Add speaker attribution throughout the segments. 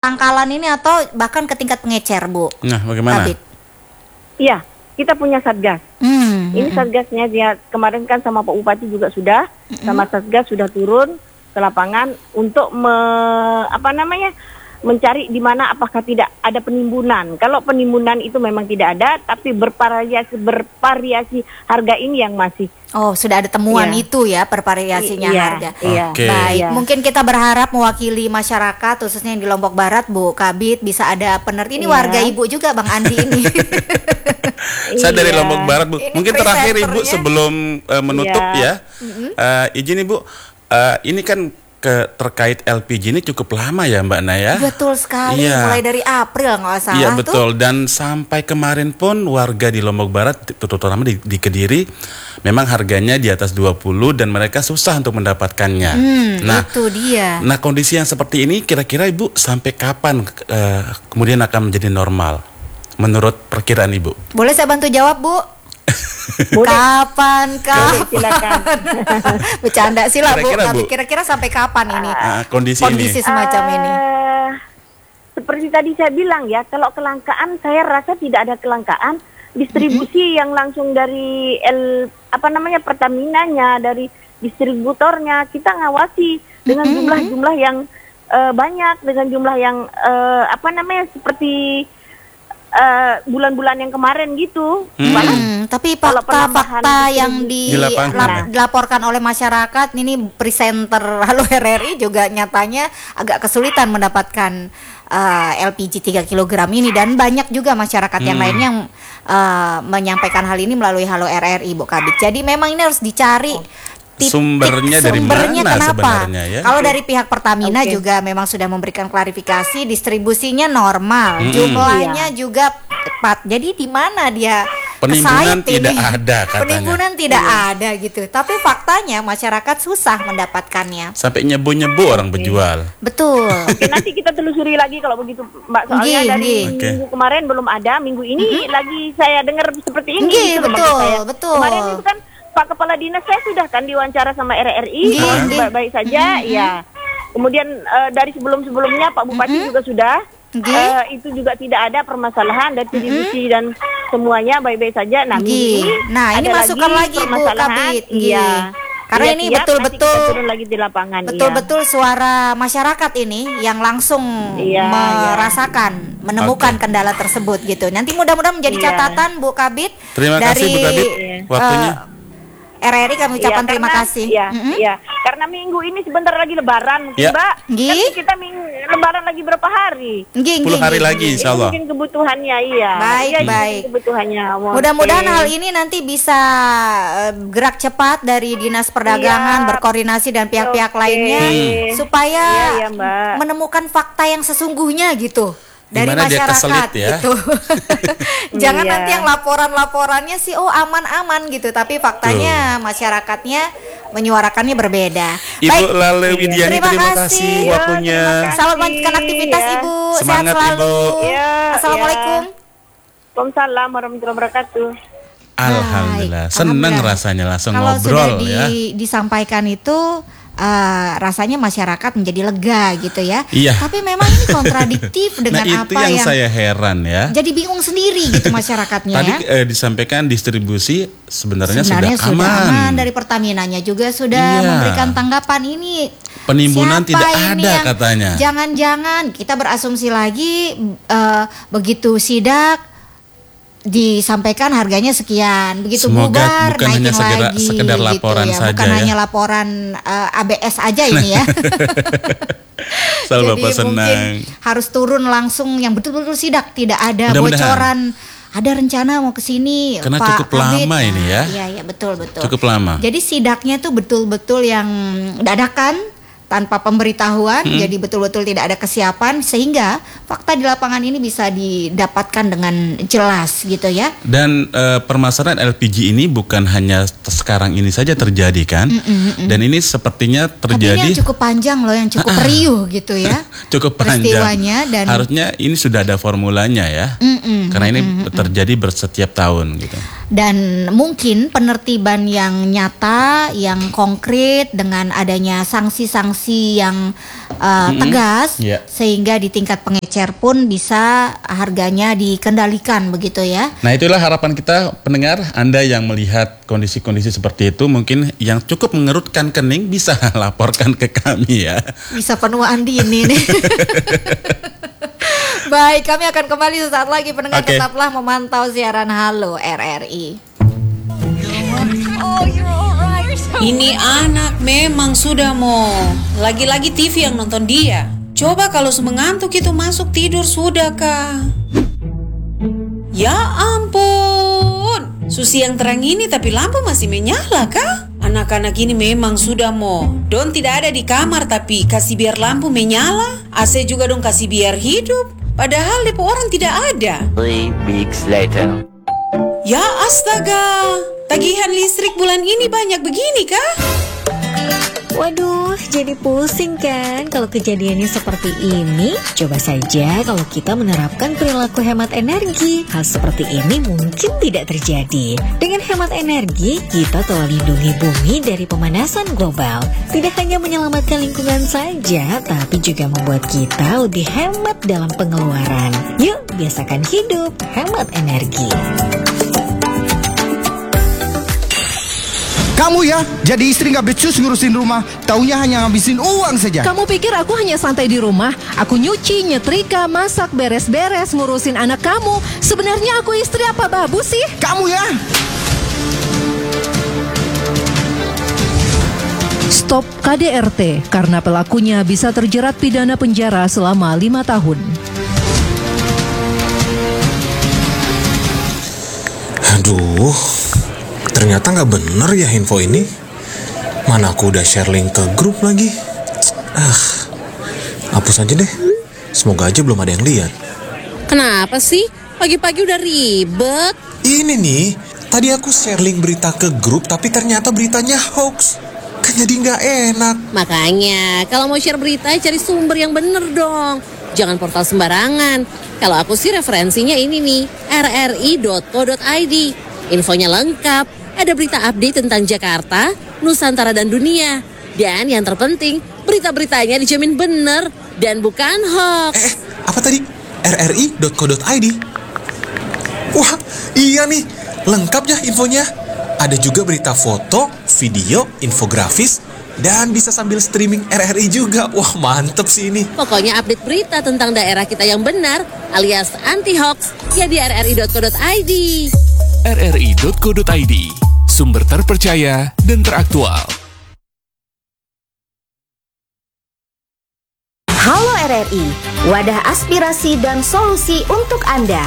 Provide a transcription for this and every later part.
Speaker 1: pangkalan ini atau bahkan ke tingkat pengecer, Bu?
Speaker 2: Nah, bagaimana?
Speaker 1: Kabid.
Speaker 3: Iya, kita punya satgas. Ini satgasnya dia kemarin kan sama Pak Bupati juga sudah, sama satgas sudah turun ke lapangan untuk mencari di mana apakah tidak ada penimbunan. Kalau penimbunan itu memang tidak ada, tapi bervariasi harga ini yang masih.
Speaker 1: Oh, sudah ada temuan itu ya, bervariasinya harga. Baik, mungkin kita berharap mewakili masyarakat khususnya yang di Lombok Barat, Bu Kabid, bisa ada ini warga Ibu juga Bang Andi ini.
Speaker 2: Saya dari Lombok Barat, Bu. Mungkin terakhir Ibu sebelum menutup ya. Izin Ibu, ini kan terkait LPG ini cukup lama ya Mbak Naya.
Speaker 1: Betul sekali, mulai dari April nggak salah.
Speaker 2: Iya betul, dan sampai kemarin pun warga di Lombok Barat, terutama di Kediri, memang harganya di atas 20 dan mereka susah untuk mendapatkannya. Nah,
Speaker 1: itu dia.
Speaker 2: Nah, kondisi yang seperti ini kira-kira Ibu sampai kapan kemudian akan menjadi normal menurut perkiraan Ibu?
Speaker 1: Boleh saya bantu jawab, Bu? Kapan?
Speaker 3: Silakan.
Speaker 1: Bercanda sih lah, Bu. Tapi kira-kira sampai kapan ini kondisi semacam ini?
Speaker 3: Seperti tadi saya bilang ya, kalau kelangkaan saya rasa tidak ada kelangkaan. Distribusi yang langsung dari Pertamina-nya, dari distributornya, kita ngawasi dengan jumlah-jumlah yang banyak, dengan jumlah yang seperti bulan-bulan yang kemarin gitu.
Speaker 1: Tapi fakta yang dilaporkan oleh masyarakat ini, presenter Halo RRI juga nyatanya agak kesulitan mendapatkan LPG 3 kg ini, dan banyak juga masyarakat yang lainnya yang menyampaikan hal ini melalui Halo RRI, Bu Kabid. Jadi memang ini harus dicari
Speaker 2: sumbernya dari mana sebenarnya ya?
Speaker 1: Kalau dari pihak Pertamina juga memang sudah memberikan klarifikasi, distribusinya normal, jumlahnya juga tepat. Jadi di mana dia
Speaker 2: penimbunan tidak ada katanya.
Speaker 1: Penimbunan tidak ada gitu. Tapi faktanya masyarakat susah mendapatkannya.
Speaker 2: Sampai nyebu-nyebu orang berjual.
Speaker 1: Betul.
Speaker 3: Oke, nanti kita telusuri lagi kalau begitu, Mbak. Soalnya dari minggu kemarin belum ada, minggu ini lagi saya dengar seperti ini.
Speaker 1: Betul.
Speaker 3: Kemarin itu kan Pak Kepala Dinas saya sudah kan diwawancara sama RRI, baik-baik saja, ya. Kemudian dari sebelum-sebelumnya Pak Bupati juga sudah, itu juga tidak ada permasalahan dari distribusi dan semuanya baik-baik saja. Nah,
Speaker 1: ini masukkan lagi Bu Kabid. Iya. Karena ini betul-betul suara masyarakat ini yang langsung merasakan, menemukan kendala tersebut gitu. Nanti mudah-mudahan menjadi catatan Bu Kabid.
Speaker 2: Terima kasih Bu Kabid waktunya.
Speaker 1: RRI kami ucapkan terima kasih.
Speaker 3: Iya, karena minggu ini sebentar lagi Lebaran, Mbak. Kan kita Lebaran lagi berapa hari?
Speaker 2: 10 hari lagi, insya Allah.
Speaker 3: Mungkin kebutuhannya,
Speaker 1: Baik.
Speaker 3: Kebutuhannya.
Speaker 1: Mudah-mudahan hal ini nanti bisa gerak cepat dari Dinas Perdagangan, berkoordinasi dan pihak-pihak lainnya, supaya menemukan fakta yang sesungguhnya gitu. Dari
Speaker 2: dimana
Speaker 1: masyarakat
Speaker 2: ya?
Speaker 1: gitu. Jangan nanti yang laporannya sih aman-aman gitu, tapi faktanya masyarakatnya menyuarakannya berbeda.
Speaker 2: Ibu Lale Widiani, terima kasih waktunya.
Speaker 1: Selamat melanjutkan aktivitas Ibu.
Speaker 2: Semangat
Speaker 1: sehat selalu.
Speaker 2: Ibu.
Speaker 1: Assalamualaikum.
Speaker 3: Waalaikumsalam warahmatullahi wabarakatuh.
Speaker 2: Alhamdulillah, senang rasanya langsung
Speaker 1: kalau
Speaker 2: ngobrol
Speaker 1: sudah disampaikan itu rasanya masyarakat menjadi lega gitu ya. Tapi memang ini kontradiktif dengan
Speaker 2: itu yang saya heran ya.
Speaker 1: Jadi bingung sendiri gitu masyarakatnya.
Speaker 2: Tadi disampaikan distribusi sebenarnya sudah aman.
Speaker 1: Dari Pertaminanya juga sudah memberikan tanggapan ini.
Speaker 2: Penimbunan tidak ada katanya.
Speaker 1: Jangan-jangan kita berasumsi lagi begitu sidak disampaikan harganya sekian, begitu bubar
Speaker 2: bukan
Speaker 1: naikin
Speaker 2: hanya
Speaker 1: lagi
Speaker 2: sekedar laporan
Speaker 1: gitu ya.
Speaker 2: saja
Speaker 1: Bukan
Speaker 2: ya.
Speaker 1: hanya laporan ABS aja ini ya.
Speaker 2: Jadi Bapak senang.
Speaker 1: Mungkin harus turun langsung yang betul-betul sidak, tidak ada bocoran. Ada rencana mau ke sini,
Speaker 2: karena
Speaker 1: Pak
Speaker 2: cukup
Speaker 1: Kabid.
Speaker 2: lama ini ya.
Speaker 1: Iya, betul.
Speaker 2: Cukup lama.
Speaker 1: Jadi sidaknya tuh betul-betul yang dadakan, tanpa pemberitahuan, jadi betul-betul tidak ada kesiapan, sehingga fakta di lapangan ini bisa didapatkan dengan jelas gitu ya.
Speaker 2: Dan permasalahan LPG ini bukan hanya sekarang ini saja terjadi kan, dan ini sepertinya terjadi.
Speaker 1: Tapi ini yang cukup panjang loh, yang cukup riuh gitu ya.
Speaker 2: Cukup panjang.
Speaker 1: Peristiwanya dan
Speaker 2: harusnya ini sudah ada formulanya ya, karena ini terjadi bersetiap tahun gitu.
Speaker 1: Dan mungkin penertiban yang nyata, yang konkret dengan adanya sanksi-sanksi yang tegas, sehingga di tingkat pengecer pun bisa harganya dikendalikan begitu ya.
Speaker 2: Nah, itulah harapan kita pendengar. Anda yang melihat kondisi-kondisi seperti itu, mungkin yang cukup mengerutkan kening bisa laporkan ke kami ya.
Speaker 1: Bisa penuaan dini nih. Baik, kami akan kembali sesaat lagi. Pendengar tetaplah memantau siaran Halo RRI.
Speaker 4: Ini anak memang sudah mau lagi-lagi TV yang nonton dia. Coba kalau mengantuk itu masuk tidur sudah kah? Ya ampun, Susi yang terang ini tapi lampu masih menyala kah? Anak-anak ini memang sudah mau. Don tidak ada di kamar tapi kasih biar lampu menyala. AC juga dong kasih biar hidup. Padahal depo orang tidak ada.
Speaker 5: 3 weeks later.
Speaker 4: Ya astaga, tagihan listrik bulan ini banyak begini kah?
Speaker 6: Waduh, jadi pusing kan kalau kejadiannya seperti ini? Coba saja kalau kita menerapkan perilaku hemat energi. Hal seperti ini mungkin tidak terjadi. Dengan hemat energi, kita telah lindungi bumi dari pemanasan global. Tidak hanya menyelamatkan lingkungan saja, tapi juga membuat kita lebih hemat dalam pengeluaran. Yuk, biasakan hidup hemat energi.
Speaker 7: Kamu ya, jadi istri gak becus ngurusin rumah, taunya hanya ngabisin uang saja.
Speaker 8: Kamu pikir aku hanya santai di rumah? Aku nyuci, nyetrika, masak, beres-beres, ngurusin anak kamu. Sebenarnya aku istri apa babu sih?
Speaker 7: Kamu ya.
Speaker 8: Stop KDRT, karena pelakunya bisa terjerat pidana penjara selama 5 tahun.
Speaker 9: Aduh, ternyata nggak bener ya info ini. Mana aku udah share link ke grup lagi. Hapus aja deh. Semoga aja belum ada yang lihat.
Speaker 4: Kenapa sih? Pagi-pagi udah ribet.
Speaker 9: Ini nih, tadi aku share link berita ke grup tapi ternyata beritanya hoax. Kan jadi nggak enak.
Speaker 4: Makanya, kalau mau share berita cari sumber yang bener dong. Jangan portal sembarangan. Kalau aku sih referensinya ini nih, rri.co.id. Infonya lengkap. Ada berita update tentang Jakarta, Nusantara dan dunia. Dan yang terpenting, berita-beritanya dijamin benar dan bukan hoax.
Speaker 9: Apa tadi? rri.co.id. Wah, iya nih. Lengkap ya infonya. Ada juga berita foto, video, infografis, dan bisa sambil streaming RRI juga. Wah, mantep sih ini.
Speaker 4: Pokoknya update berita tentang daerah kita yang benar alias anti-hoax ya di rri.co.id.
Speaker 10: rri.co.id, sumber terpercaya dan teraktual.
Speaker 11: Halo RRI, wadah aspirasi dan solusi untuk Anda.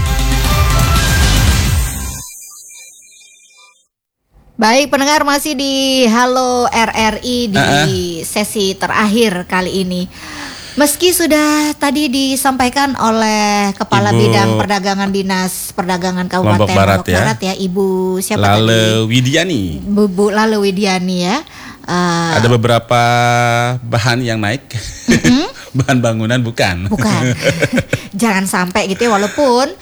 Speaker 1: Baik pendengar, masih di Halo RRI di sesi terakhir kali ini. Meski sudah tadi disampaikan oleh Kepala Bidang Perdagangan Dinas Perdagangan Kabupaten Lombok Barat ya, Ibu siapa
Speaker 2: Lale Widiani.
Speaker 1: Bu Lale Widiani ya.
Speaker 2: Ada beberapa bahan yang naik. Bahan bangunan bukan.
Speaker 1: Jangan sampai gitu ya, walaupun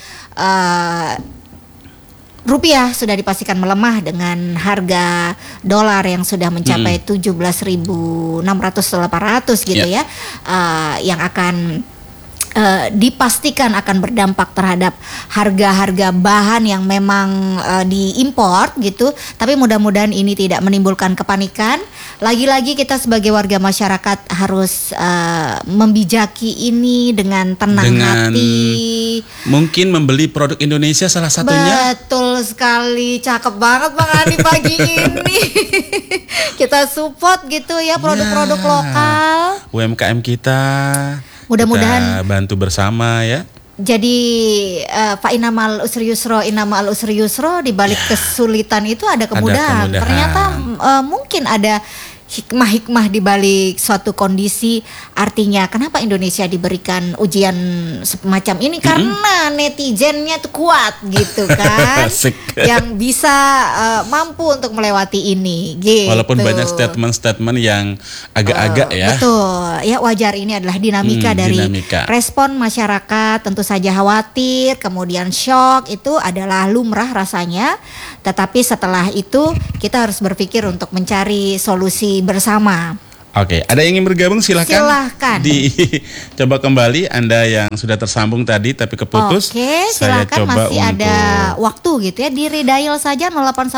Speaker 1: rupiah sudah dipastikan melemah dengan harga dolar yang sudah mencapai 17.600-800 gitu ya, yang akan dipastikan akan berdampak terhadap harga-harga bahan yang memang diimpor gitu. Tapi mudah-mudahan ini tidak menimbulkan kepanikan. Lagi-lagi kita sebagai warga masyarakat harus membijaki ini dengan tenang hati.
Speaker 2: Mungkin membeli produk Indonesia salah satunya.
Speaker 1: Betul sekali, cakep banget Bang Andi pagi ini. Kita support gitu ya produk-produk lokal,
Speaker 2: UMKM kita.
Speaker 1: Mudah-mudahan
Speaker 2: kita bantu bersama ya.
Speaker 1: Jadi Pak Inamal Usri Yusro, Inamal Usri Yusro, di balik kesulitan itu ada kemudahan. Ternyata mungkin ada hikmah-hikmah di balik suatu kondisi. Artinya kenapa Indonesia diberikan ujian semacam ini? Karena netizennya tuh kuat gitu kan. Yang bisa mampu untuk melewati ini gitu.
Speaker 2: Walaupun banyak statement-statement yang agak-agak ya.
Speaker 1: Betul. Ya wajar, ini adalah dinamika dari respon masyarakat, tentu saja khawatir, kemudian shock, itu adalah lumrah rasanya. Tetapi setelah itu kita harus berpikir untuk mencari solusi bersama.
Speaker 2: Oke, ada yang ingin bergabung silahkan. Coba kembali Anda yang sudah tersambung tadi tapi keputus.
Speaker 1: Oke, silakan, masih ada waktu gitu ya. Di redial saja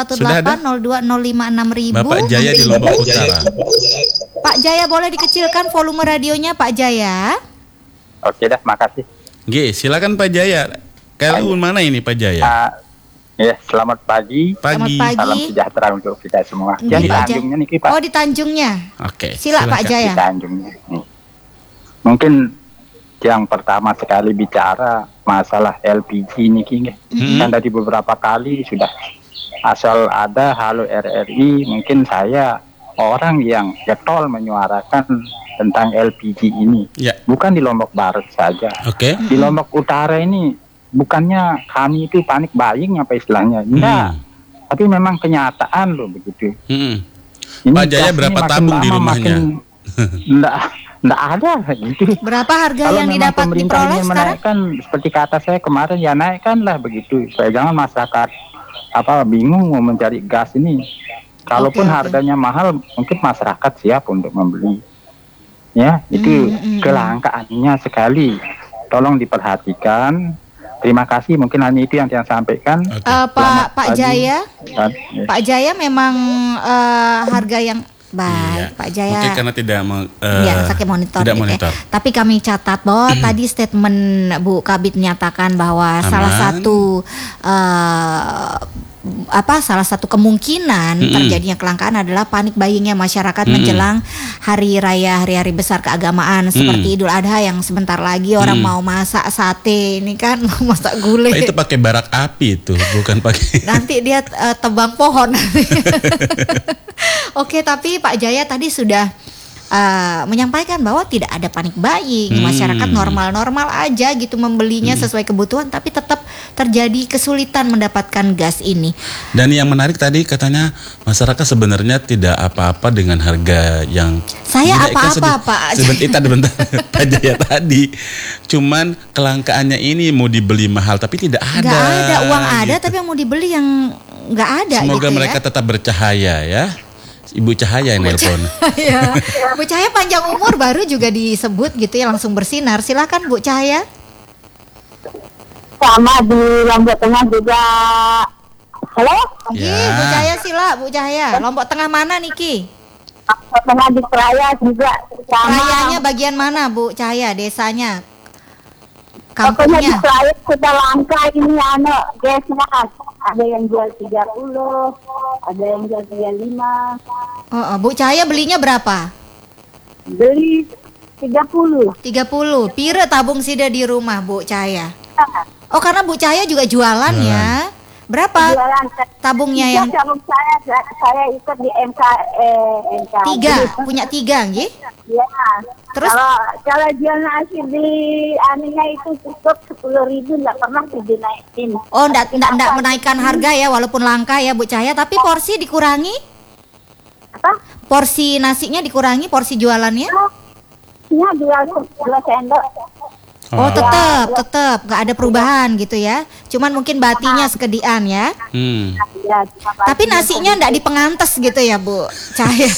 Speaker 1: 081802056000.
Speaker 2: Bapak Jaya di Lombok Utara.
Speaker 1: Pak Jaya, boleh dikecilkan volume radionya Pak Jaya?
Speaker 12: Oke dah, makasih.
Speaker 2: Silakan Pak Jaya. Kalau mana ini Pak Jaya?
Speaker 12: Ya, selamat pagi.
Speaker 1: Selamat pagi.
Speaker 12: Salam sejahtera untuk kita semua. Yang di Tanjungnya nih Pak.
Speaker 1: Oh, di Tanjungnya.
Speaker 2: Oke.
Speaker 1: Silakan Pak Jaya.
Speaker 12: Di Tanjungnya. Mungkin yang pertama sekali bicara masalah LPG nih King. Kan tadi beberapa kali sudah asal ada halo RRI, mungkin saya orang yang getol menyuarakan tentang LPG ini. Bukan di Lombok Barat saja. Di Lombok Utara ini bukannya kami itu panik buying apa istilahnya, enggak. Tapi memang kenyataan loh begitu.
Speaker 2: Pak Jaya berapa tabung di rumahnya?
Speaker 12: Enggak ada gitu.
Speaker 1: Berapa harga yang didapat diperoleh sekarang?
Speaker 12: Menaikkan seperti kata saya kemarin, ya naikkan lah begitu. Supaya jangan masyarakat bingung mau mencari gas ini. Kalaupun harganya mahal, mungkin masyarakat siap untuk membeli. Ya, itu kelangkaannya sekali. Tolong diperhatikan. Terima kasih, mungkin hanya itu yang saya sampaikan.
Speaker 1: Pak Jaya, Pak Jaya memang harga yang baik, Pak Jaya.
Speaker 2: Mungkin karena tidak
Speaker 1: monitor.
Speaker 2: Monitor.
Speaker 1: Tapi kami catat bahwa tadi statement Bu Kabid menyatakan bahwa salah satu kemungkinan terjadinya kelangkaan adalah panik buyingnya masyarakat menjelang hari besar keagamaan seperti Idul Adha yang sebentar lagi orang mau masak sate, ini kan mau masak gulai.
Speaker 2: Itu pakai barak api itu, bukan pakai.
Speaker 1: Nanti dia tebang pohon. Oke, tapi Pak Jaya tadi sudah menyampaikan bahwa tidak ada panik buying, masyarakat normal-normal aja gitu membelinya sesuai kebutuhan, tapi tetap terjadi kesulitan mendapatkan gas ini.
Speaker 2: Dan yang menarik tadi katanya masyarakat sebenarnya tidak apa-apa dengan harga yang
Speaker 1: Pak.
Speaker 2: Sebentar Pak Jaya tadi. Cuman kelangkaannya ini mau dibeli mahal tapi tidak ada.
Speaker 1: Nggak ada, uang ada tapi yang mau dibeli yang nggak ada.
Speaker 2: Semoga
Speaker 1: gitu
Speaker 2: mereka tetap bercahaya ya. Ibu Cahaya yang nelpon.
Speaker 1: Bu Cahaya panjang umur baru juga disebut gitu ya, langsung bersinar. Silakan Bu Cahaya.
Speaker 13: Sama di Lombok Tengah juga. Halo?
Speaker 1: Bu Cahaya Bu Cahaya. Lombok Tengah mana Niki?
Speaker 13: Lombok Tengah di Seraya juga.
Speaker 1: Serayanya bagian mana Bu Cahaya? Desanya?
Speaker 13: Pokoknya di
Speaker 1: Kampungnya?
Speaker 13: Seraya sudah langka ini gasnya. Ada yang jual 30, ada yang jual 35.
Speaker 1: Bu Cahaya belinya berapa?
Speaker 13: Beli 30.
Speaker 1: Pire tabung sida di rumah Bu Cahaya? Oh, karena Bu Cahaya juga jualan ya. Berapa tabungnya yang?
Speaker 13: Saya ikut di MK.
Speaker 1: 3, punya 3 nggih?
Speaker 13: Iya.
Speaker 1: Terus
Speaker 13: kalau jual nasi di aninya itu cukup 10.000, nggak pernah dinaikin.
Speaker 1: Oh, enggak menaikkan harga ya, walaupun langka ya Bu Cahaya, tapi porsi dikurangi?
Speaker 13: Apa?
Speaker 1: Porsi nasinya dikurangi, porsi jualannya?
Speaker 13: Iya, jual 2 sendok.
Speaker 1: Oh, tetap nggak ada perubahan gitu ya. Cuman mungkin batinya sekedian ya. Tapi nasinya nggak dipengantes gitu ya Bu Cahaya.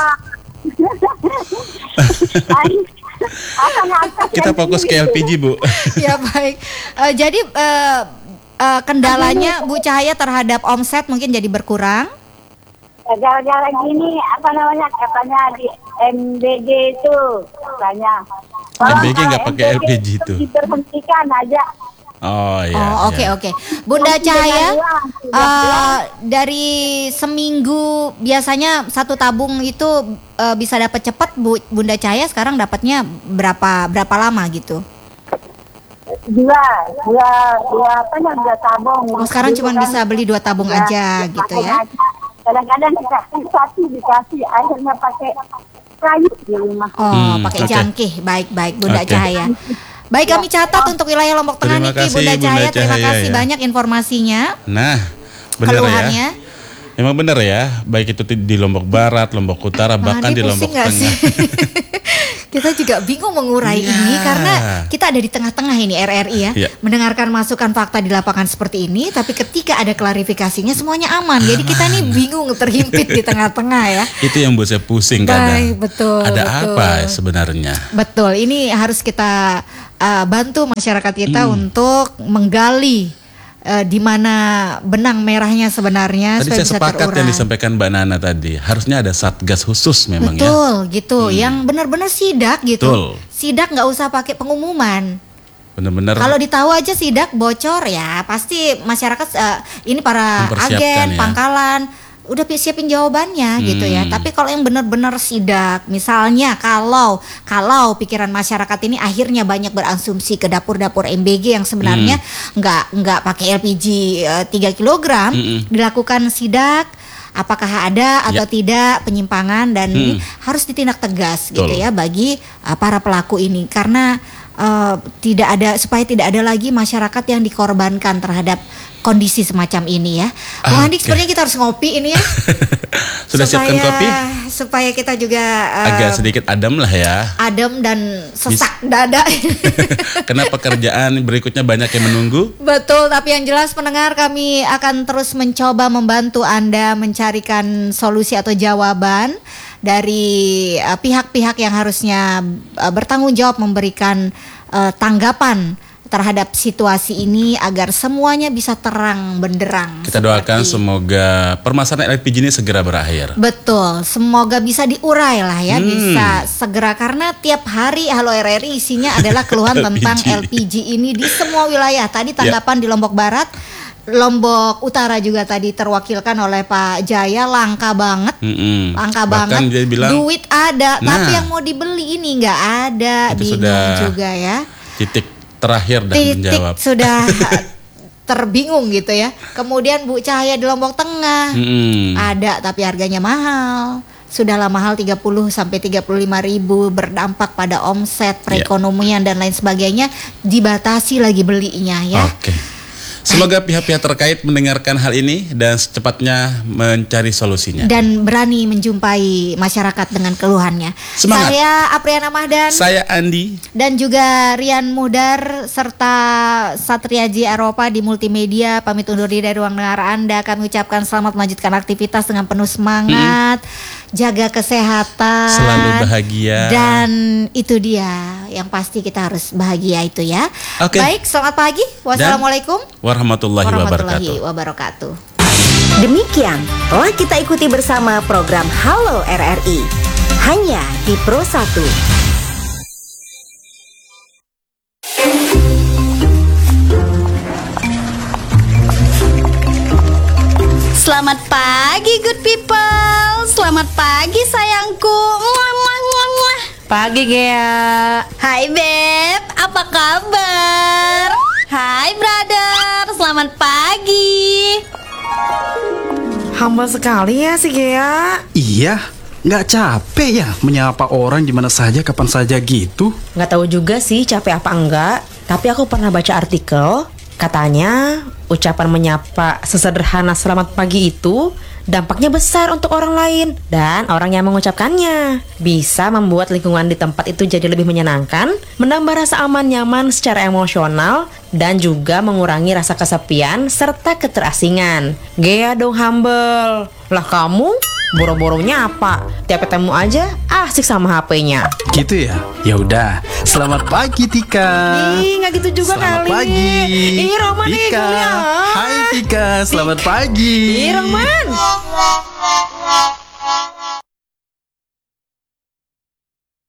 Speaker 2: Kita fokus ke LPG Bu.
Speaker 1: Ya baik. Jadi kendalanya Bu Cahaya terhadap omset mungkin jadi berkurang.
Speaker 13: Gara-gara gini katanya di MBG itu katanya.
Speaker 2: MBG nggak pakai LPG itu.
Speaker 13: Diberhentikan aja.
Speaker 2: Oh ya.
Speaker 1: Oke. Bunda Cahaya, dari seminggu biasanya 1 tabung itu bisa dapat cepat, Bunda Cahaya sekarang dapatnya berapa lama gitu?
Speaker 13: Dua tabung.
Speaker 1: Oh, sekarang cuma bisa beli 2 tabung aja gitu ya?
Speaker 13: Kadang-kadang satu dikasih, akhirnya pakai kayu di rumah.
Speaker 1: Pakai jangkih. Baik Bunda Cahaya. Baik, kami catat untuk wilayah Lombok Tengah nih Bunda Cahaya. Terima kasih banyak informasinya.
Speaker 2: Nah, benar ya. Emang benar ya, baik itu di Lombok Barat, Lombok Utara, bahkan di Lombok Tengah.
Speaker 1: Kita juga bingung mengurai ini karena kita ada di tengah-tengah ini RRI ya. Mendengarkan masukan fakta di lapangan seperti ini, tapi ketika ada klarifikasinya semuanya aman. Jadi kita nih bingung, terhimpit di tengah-tengah ya.
Speaker 2: Itu yang buat saya pusing kadang.
Speaker 1: Betul.
Speaker 2: Apa sebenarnya?
Speaker 1: Betul, ini harus kita bantu masyarakat kita untuk menggali di mana benang merahnya sebenarnya.
Speaker 2: Tadi saya sepakat yang disampaikan Mbak Nana tadi, harusnya ada satgas khusus memang.
Speaker 1: Betul, gitu. Yang benar-benar sidak gitu. Betul. Sidak nggak usah pakai pengumuman.
Speaker 2: Benar-benar.
Speaker 1: Kalau ditahu aja sidak bocor ya pasti masyarakat ini para agen, pangkalan udah siapin jawabannya gitu ya. Tapi kalau yang benar-benar sidak, misalnya kalau pikiran masyarakat ini akhirnya banyak berasumsi ke dapur-dapur MBG yang sebenarnya nggak pakai LPG 3 kg, dilakukan sidak, apakah ada atau tidak penyimpangan dan ini harus ditindak tegas gitu ya bagi para pelaku ini, karena supaya tidak ada lagi masyarakat yang dikorbankan terhadap kondisi semacam ini ya. Bung Andi, sepertinya kita harus ngopi ini ya.
Speaker 2: Sudah siapkan kopi?
Speaker 1: Supaya kita juga
Speaker 2: agak sedikit adem lah ya.
Speaker 1: Adem dan sesak dada.
Speaker 2: Karena pekerjaan berikutnya banyak yang menunggu.
Speaker 1: Betul, tapi yang jelas pendengar, kami akan terus mencoba membantu Anda mencarikan solusi atau jawaban dari pihak-pihak yang harusnya bertanggung jawab memberikan tanggapan terhadap situasi ini agar semuanya bisa terang benderang.
Speaker 2: Kita doakan semoga permasalahan LPG ini segera berakhir.
Speaker 1: Betul, semoga bisa diurai lah ya, bisa segera, karena tiap hari Halo RRI isinya adalah keluhan tentang LPG ini di semua wilayah. Tadi tanggapan di Lombok Barat, Lombok Utara juga tadi terwakilkan oleh Pak Jaya, langka banget, langka bahkan banget. Bilang, duit ada, tapi yang mau dibeli ini nggak ada, bingung juga ya.
Speaker 2: Titik terakhir dan menjawab.
Speaker 1: Sudah terbingung gitu ya. Kemudian Bu Cahaya di Lombok Tengah ada tapi harganya mahal. Sudahlah mahal 30 sampai 35 ribu, berdampak pada omset, perekonomian dan lain sebagainya, dibatasi lagi belinya ya.
Speaker 2: Semoga pihak-pihak terkait mendengarkan hal ini dan secepatnya mencari solusinya.
Speaker 1: Dan berani menjumpai masyarakat dengan keluhannya.
Speaker 2: Semangat.
Speaker 1: Saya Apriana Mahdan.
Speaker 2: Saya Andi.
Speaker 1: Dan juga Rian Muhdar serta Satriaji Eropa di Multimedia. Pamit undur diri dari ruang dengar Anda. Kami ucapkan selamat melanjutkan aktivitas dengan penuh semangat. Jaga kesehatan.
Speaker 2: Selalu bahagia.
Speaker 1: Dan itu dia yang pasti kita harus bahagia itu ya. Baik, selamat pagi. Wassalamualaikum
Speaker 2: warahmatullahi wabarakatuh.
Speaker 11: Demikian telah kita ikuti bersama program Halo RRI hanya di Pro 1.
Speaker 14: Selamat pagi good people. Selamat pagi sayangku.
Speaker 8: Pagi Gea.
Speaker 14: Hai Beb, apa kabar? Hai brother, selamat pagi.
Speaker 8: Hamba sekali ya si Gea.
Speaker 15: Iya, nggak capek ya menyapa orang di mana saja, kapan saja gitu?
Speaker 16: Nggak tahu juga sih capek apa enggak. Tapi aku pernah baca artikel, katanya ucapan menyapa sesederhana selamat pagi itu dampaknya besar untuk orang lain dan orang yang mengucapkannya. Bisa membuat lingkungan di tempat itu jadi lebih menyenangkan, menambah rasa aman nyaman secara emosional, dan juga mengurangi rasa kesepian serta keterasingan. Gea dong humble. Lah kamu boro-boronya apa? Tiap ketemu aja asik sama HP-nya.
Speaker 15: Gitu ya? Ya udah. Selamat pagi Tika.
Speaker 16: Ih, nggak gitu juga
Speaker 15: selamat
Speaker 16: kali.
Speaker 15: Selamat pagi.
Speaker 16: Ih, Roman
Speaker 15: Tika. Hai Tika, selamat pagi.
Speaker 16: Ih, Roman.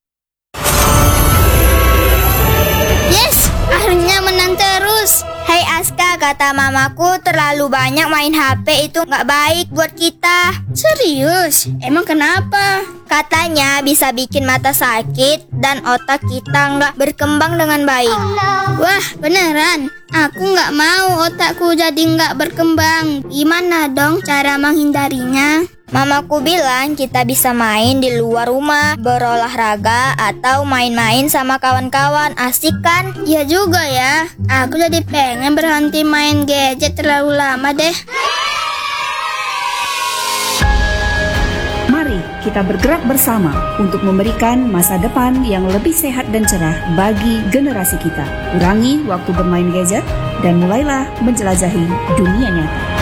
Speaker 14: Yes, akhirnya menang terus. Hai
Speaker 17: Aska, kata mamaku terlalu banyak main HP itu nggak baik buat kita.
Speaker 14: Serius? Emang kenapa?
Speaker 17: Katanya bisa bikin mata sakit dan otak kita nggak berkembang dengan baik.
Speaker 14: Wah, beneran? Aku nggak mau otakku jadi nggak berkembang. Gimana dong cara menghindarinya?
Speaker 17: Mamaku bilang kita bisa main di luar rumah, berolahraga, atau main-main sama kawan-kawan. Asik kan?
Speaker 14: Ya juga ya. Aku jadi pengen berhenti main gadget terlalu lama deh.
Speaker 18: Mari kita bergerak bersama untuk memberikan masa depan yang lebih sehat dan cerah bagi generasi kita. Kurangi waktu bermain gadget dan mulailah menjelajahi dunia nyata.